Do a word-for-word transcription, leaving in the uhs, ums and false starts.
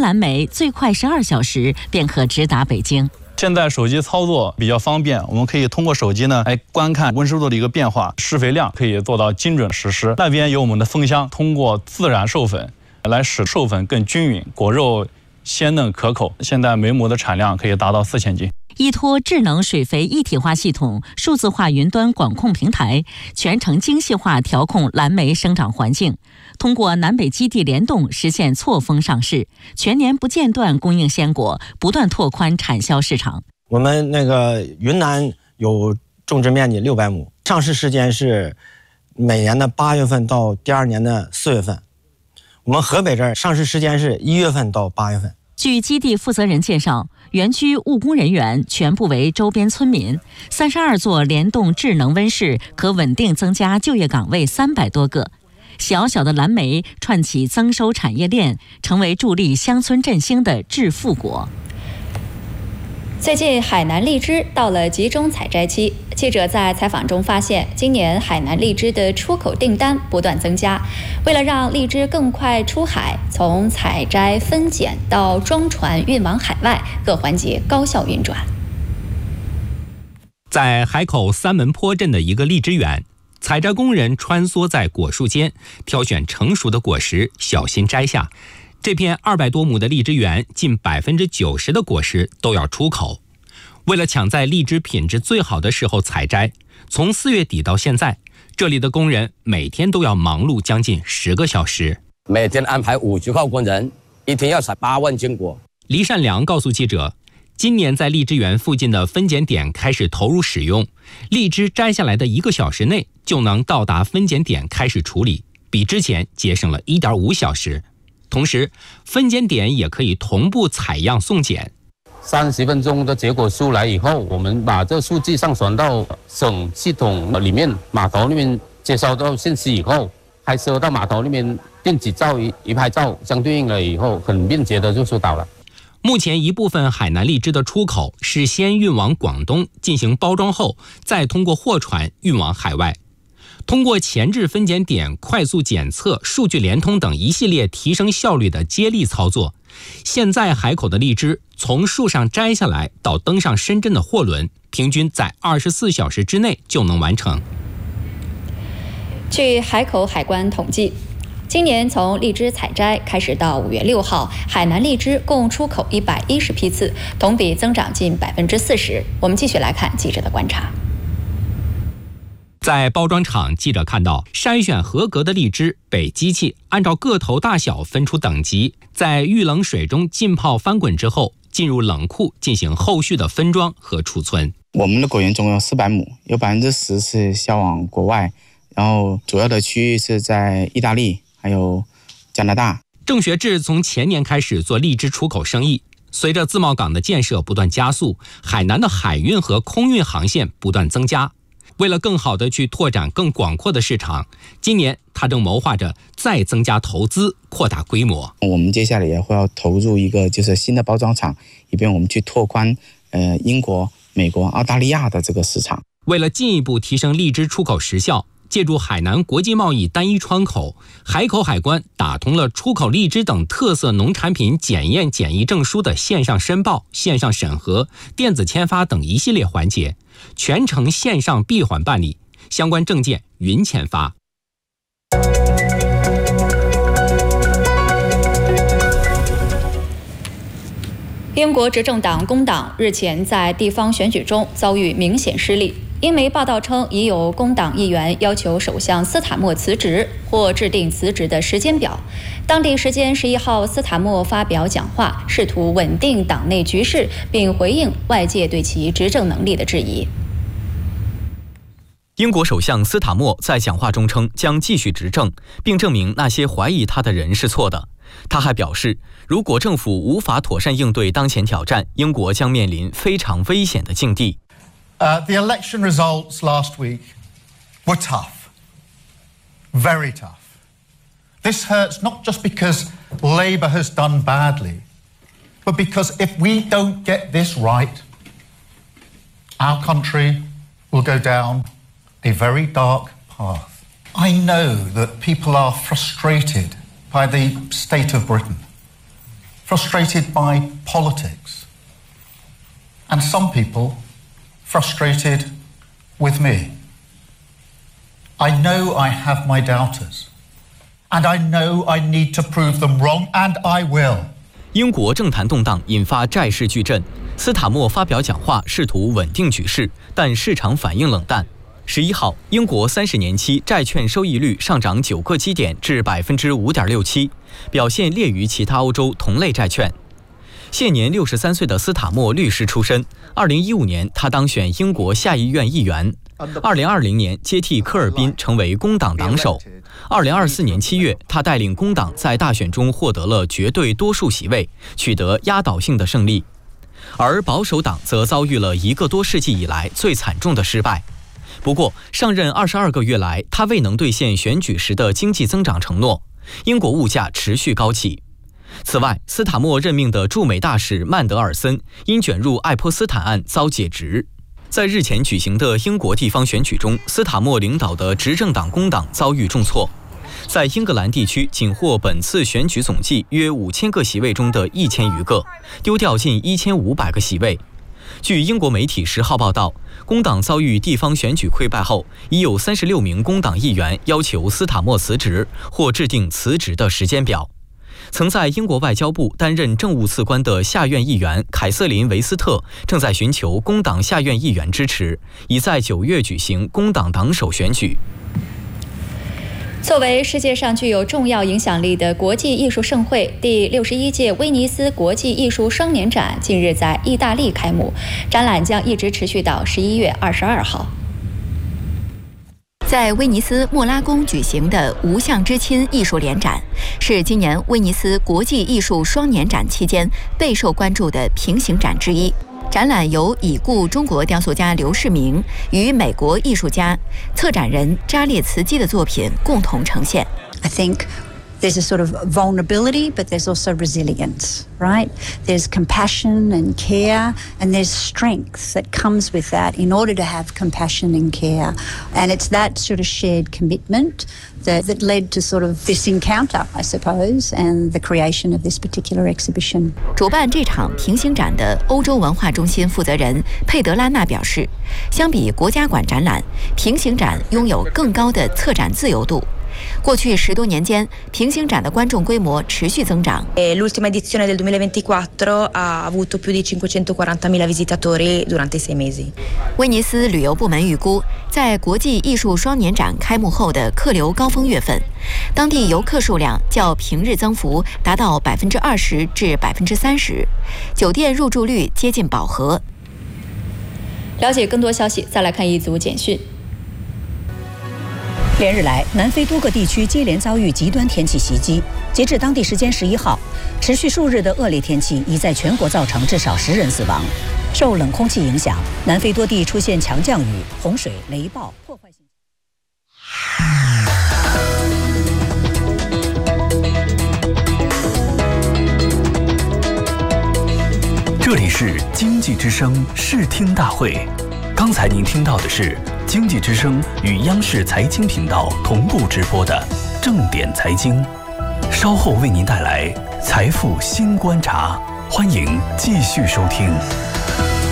蓝莓最快十二小时便可直达北京。 现在手机操作比较方便，我们可以通过手机呢来观看温湿度的一个变化，施肥量可以做到精准实施。那边有我们的蜂箱，通过自然授粉来使授粉更均匀，果肉鲜嫩可口。现在每亩的产量可以达到四千斤。 依托智能水肥一体化系统、数字化云端管控平台，全程精细化调控蓝莓生长环境，通过南北基地联动实现错峰上市，全年不间断供应鲜果，不断拓宽产销市场。 我们那个云南有种植面积六百亩，上市时间是每年的八月份到第二年的四月份。我们河北这儿上市时间是一月份到八月份。 据基地负责人介绍，园区务工人员全部为周边村民，三十二座联动智能温室可稳定增加就业岗位三百多个。小小的蓝莓串起增收产业链，成为助力乡村振兴的致富国。 最近海南荔枝到了集中采摘期，记者在采访中发现，今年海南荔枝的出口订单不断增加。为了让荔枝更快出海，从采摘、分拣到装船运往海外，各环节高效运转。 在海口三门坡镇的一个荔枝园，采摘工人穿梭在果树间，挑选成熟的果实，小心摘下。这片二百多亩的荔枝园，近百分之九十的果实都要出口。为了抢在荔枝品质最好的时候采摘，从四月底到现在，这里的工人每天都要忙碌将近十个小时， 每天安排五十号工人，一天要采八万斤果。 黎善良告诉记者，今年在荔枝园附近的分拣点开始投入使用，荔枝摘下来的一个小时内就能到达分拣点开始处理，比之前节省了一点五小时。同时，分拣点也可以同步采样送检。 三十分钟的结果出来以后，我们把这数据上传到省系统里面，码头那边接收到信息以后，拍摄到码头那边电子照一一拍照相对应了以后，很便捷的就收到了。 目前一部分海南荔枝的出口是先运往广东进行包装后，再通过货船运往海外。通过前置分拣点、快速检测、数据联通等一系列提升效率的接力操作，现在海口的荔枝从树上摘下来到登上深圳的货轮，平均在二十四小时之内就能完成。 据海口海关统计，今年从荔枝采摘开始到五月六号，海南荔枝共出口一百一十批次，同比增长近百分之四十。我们继续来看记者的观察。 在包装厂，记者看到筛选合格的荔枝被机器按照个头大小分出等级，在遇冷水中浸泡翻滚之后，进入冷库进行后续的分装和储存。 我们的果园总共有四百亩，有百分之十是销往国外，然后主要的区域是在意大利还有加拿大。 郑学志从前年开始做荔枝出口生意，随着自贸港的建设不断加速，海南的海运和空运航线不断增加。为了更好地去拓展更广阔的市场，今年他正谋划着再增加投资，扩大规模。 我们接下来也会要投入一个就是新的包装厂，以便我们去拓宽呃英国、美国、澳大利亚的这个市场。 为了进一步提升荔枝出口时效，借助海南国际贸易单一窗口，海口海关打通了出口荔枝等特色农产品检验检疫证书的线上申报、线上审核、电子签发等一系列环节，全程线上闭环办理，相关证件云签发。 英国执政党工党日前在地方选举中遭遇明显失利。英媒报道称，已有工党议员要求首相斯塔默辞职或制定辞职的时间表。当地时间十一号，斯塔默发表讲话，试图稳定党内局势，并回应外界对其执政能力的质疑。 英国首相斯塔默在讲话中称将继续执政，并证明那些怀疑他的人是错的。他还表示，如果政府无法妥善应对当前挑战，英国将面临非常危险的境地。 Uh, the election results last week were tough, very tough. This hurts not just because Labour has done badly, but because if we don't get this right, our country will go down a very dark path. I know that people are frustrated by the state of Britain. frustrated by politics, and some people frustrated with me. I know I have my doubters, and I know I need to prove them wrong, and I will. 英国政坛动荡，引发债市巨震。斯塔默发表讲话，试图稳定局势，但市场反应冷淡。十一号，英国三十年期债券收益率上涨九个基点至百分之五点六七，表现劣于其他欧洲同类债券。现年六十三岁的斯塔默律师出身，二零一五年他当选英国下议院议员。二零二零年接替科尔宾成为工党党首。二零二四年七月，他带领工党在大选中获得了绝对多数席位，取得压倒性的胜利。而保守党则遭遇了一个多世纪以来最惨重的失败。不过，上任二十二个月来，他未能兑现选举时的经济增长承诺，英国物价持续高企。此外，斯塔默任命的驻美大使曼德尔森因卷入爱泼斯坦案遭解职。在日前举行的英国地方选举中，斯塔默领导的执政党工党遭遇重挫，在英格兰地区仅获本次选举总计约五千个席位中的一千余个，丢掉近一千五百个席位。据英国媒体十号报道，工党遭遇地方选举溃败后，已有三十六名工党议员要求斯塔默辞职或制定辞职的时间表。曾在英国外交部担任政务次官的下院议员凯瑟琳·维斯特正在寻求工党下院议员支持，已在九月举行工党党首选举。 作为世界上具有重要影响力的国际艺术盛会，第六十一届威尼斯国际艺术双年展近日在意大利开幕，展览将一直持续到十一月二十二号。在威尼斯莫拉宫举行的“无相之亲”艺术联展，是今年威尼斯国际艺术双年展期间备受关注的平行展之一。展览由已故中国雕塑家刘世明与美国艺术家、策展人扎列茨基的作品共同呈现。 I think there's a sort of vulnerability, but there's also resilience, right? There's compassion and care, and there's strength that comes with that in order to have compassion and care. And it's that sort of shared commitment that, that led to sort of this encounter, I suppose, and the creation of this particular exhibition. 主办这场平行展的欧洲文化中心负责人佩德拉纳表示，相比国家馆展览，平行展拥有更高的策展自由度。过去十多年间，平行展的观众规模持续增长。 L'ultima edizione del duemilaventiquattro ha avuto più di cinquecentoquarantamila visitatori durante i sei mesi. 威尼斯旅游部门预估，在国际艺术双年展开幕后的客流高峰月份，当地游客数量较平日增幅达到百分之二十至百分之三十，酒店入住率接近饱和。了解更多消息，再来看一组简讯。 连日来，南非多个地区接连遭遇极端天气袭击。截至当地时间十一号，持续数日的恶劣天气已在全国造成至少十人死亡。受冷空气影响，南非多地出现强降雨、洪水、雷暴、破坏性。 这里是经济之声视听大会，刚才您听到的是经济之声与央视财经频道同步直播的正点财经，稍后为您带来财富新观察，欢迎继续收听。